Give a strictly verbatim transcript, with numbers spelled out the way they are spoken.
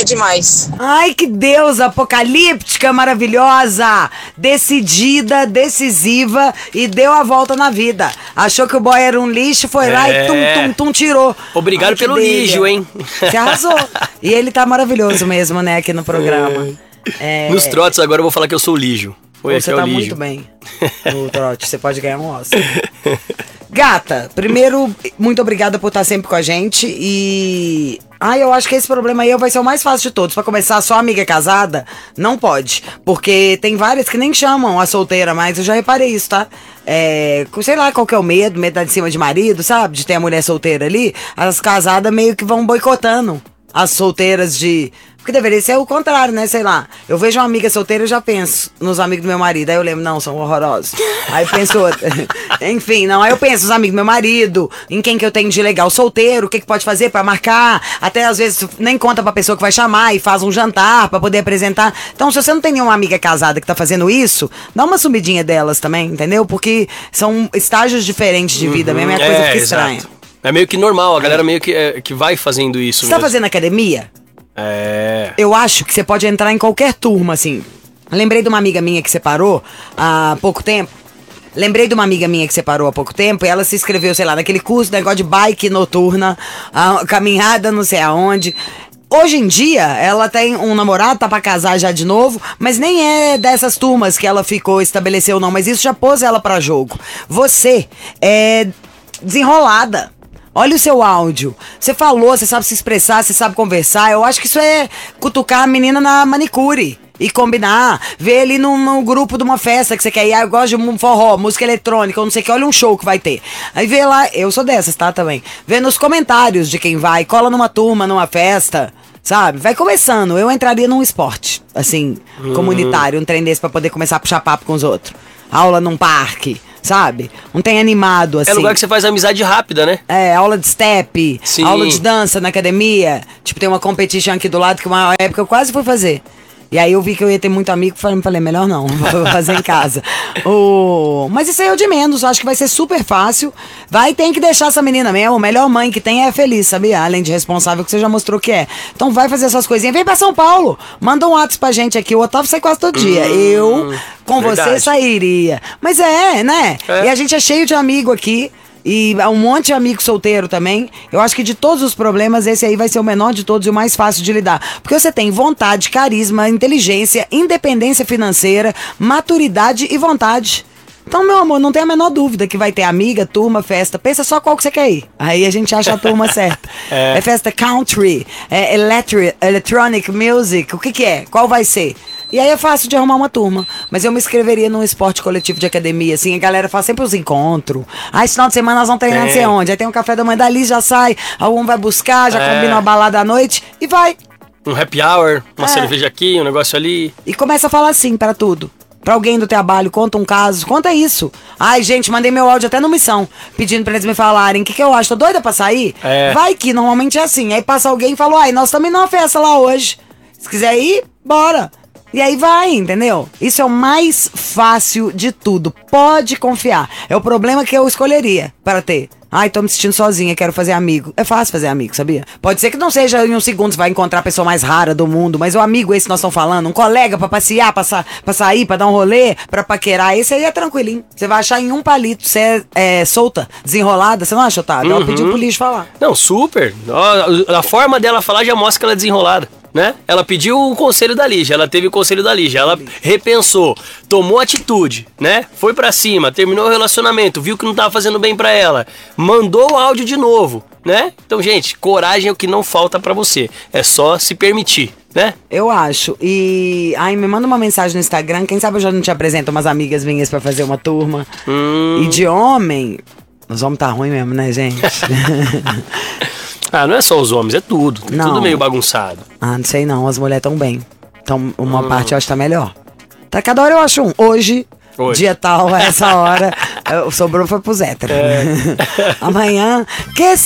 é demais. Ai, que deusa apocalíptica, maravilhosa, decidida, decisiva e deu a volta na vida. Achou que o boy era um lixo, foi é. lá e tum, tum, tum, tirou. Obrigado Ai, pelo lixo, hein? Você arrasou. E ele tá maravilhoso mesmo, né, aqui no programa. É. É... Nos trotes agora eu vou falar que eu sou o Lijo. Foi Você tá muito bem no trote, você pode ganhar um Oscar. Gata, primeiro, muito obrigada por estar sempre com a gente e... Ai, eu acho que esse problema aí vai ser o mais fácil de todos. Pra começar, só amiga casada, não pode. Porque tem várias que nem chamam a solteira mais, eu já reparei isso, tá? É, sei lá qual que é o medo, medo de cima de marido, sabe? De ter a mulher solteira ali. As casadas meio que vão boicotando as solteiras de... Porque deveria ser o contrário, né? Sei lá. Eu vejo uma amiga solteira e já penso nos amigos do meu marido. Aí eu lembro, não, são horrorosos. Aí eu penso outra. Enfim, não. Aí eu penso nos amigos do meu marido, em quem que eu tenho de legal solteiro, o que que pode fazer pra marcar. Até às vezes nem conta pra pessoa que vai chamar e faz um jantar pra poder apresentar. Então, se você não tem nenhuma amiga casada que tá fazendo isso, dá uma sumidinha delas também, entendeu? Porque são estágios diferentes de vida, uhum. mesmo. É a coisa é, fica exato. estranha. É meio que normal, a galera meio que, é, que vai fazendo isso. Você mesmo. tá fazendo academia? É. Eu acho que você pode entrar em qualquer turma, assim. Lembrei de uma amiga minha que separou há pouco tempo. Lembrei de uma amiga minha que separou há pouco tempo e ela se inscreveu, sei lá, naquele curso, negócio de bike noturna, a caminhada não sei aonde. Hoje em dia, ela tem um namorado, tá pra casar já de novo, mas nem é dessas turmas que ela ficou, estabeleceu não, mas isso já pôs ela pra jogo. Você é desenrolada. Olha o seu áudio. Você falou, você sabe se expressar, você sabe conversar. Eu acho que isso é cutucar a menina na manicure. E combinar. Ver ali no, no grupo de uma festa que você quer ir. Ah, eu gosto de um forró, música eletrônica, ou não sei o que. Olha um show que vai ter. Aí vê lá, eu sou dessas, tá, também. Vê nos comentários de quem vai. Cola numa turma, numa festa. Sabe? Vai começando. Eu entraria num esporte, assim, uhum. comunitário. Um trem desse pra poder começar a puxar papo com os outros. Aula num parque. Sabe? Um tem animado, assim. É lugar que você faz amizade rápida, né? É, aula de step, Sim. aula de dança na academia. Tipo, tem uma competition aqui do lado que uma época eu quase fui fazer. E aí eu vi que eu ia ter muito amigo, falei, falei melhor não, vou fazer em casa. o... Mas isso aí é o de menos, acho que vai ser super fácil. Vai, tem que deixar essa menina mesmo, a melhor mãe que tem é feliz, sabia? Além de responsável, que você já mostrou que é. Então vai fazer essas coisinhas, vem pra São Paulo, manda um WhatsApp pra gente aqui, o Otávio sai quase todo dia. Hum, eu, com verdade. Você, sairia. Mas é, né? É. E a gente é cheio de amigo aqui. E um monte de amigo solteiro também. Eu acho que de todos os problemas, esse aí vai ser o menor de todos e o mais fácil de lidar. Porque você tem vontade, carisma, inteligência, independência financeira, maturidade e vontade. Então, meu amor, não tem a menor dúvida que vai ter amiga, turma, festa. Pensa só qual que você quer ir. Aí a gente acha a turma certa. É. É festa country, é electric, electronic music, o que que é? Qual vai ser? E aí é fácil de arrumar uma turma. Mas eu me inscreveria num esporte coletivo de academia, assim. A galera faz sempre os encontros. Ah, esse final de semana nós vamos treinar não sei onde. Aí tem um café da manhã dali, já sai. Algum vai buscar, já é. combina uma balada à noite e vai. Um happy hour, uma é. cerveja aqui, um negócio ali. E começa a falar assim para tudo. Pra alguém do trabalho, conta um caso, conta isso. Ai, gente, mandei meu áudio até no Missão, pedindo pra eles me falarem o que, que eu acho. Tô doida pra sair? É. Vai que normalmente é assim. Aí passa alguém e falou, ai, nós também numa festa lá hoje. Se quiser ir, bora. E aí vai, entendeu? Isso é o mais fácil de tudo. Pode confiar. É o problema que eu escolheria para ter. Ai, tô me sentindo sozinha, quero fazer amigo. É fácil fazer amigo, sabia? Pode ser que não seja em um segundo você vai encontrar a pessoa mais rara do mundo, mas o amigo esse que nós estamos falando, um colega pra passear, pra, sa pra sair, pra dar um rolê, pra paquerar, esse aí é tranquilinho. Você vai achar em um palito, você é, é solta, desenrolada, você não acha, Otávio? Uhum. Ela pediu pro lixo falar. Não, super. A, a forma dela falar já mostra que ela é desenrolada. Né? Ela pediu o conselho da Lígia, ela teve o conselho da Lígia, ela repensou, tomou atitude, né? Foi pra cima, terminou o relacionamento, viu que não tava fazendo bem pra ela, mandou o áudio de novo, né? Então, gente, coragem é o que não falta pra você, é só se permitir, né? Eu acho. E ai, me manda uma mensagem no Instagram, quem sabe eu já não te apresento umas amigas minhas pra fazer uma turma. Hum. E de homem, os homens tá ruim mesmo, né, gente? Ah, não é só os homens, é tudo. Tá não. Tudo meio bagunçado. Ah, não sei não, as mulheres tão bem. Então, uma hum. parte eu acho que tá melhor. Tá, cada hora eu acho um. Hoje, Hoje. dia tal, essa hora, sobrou foi pros héteros. É. Amanhã, que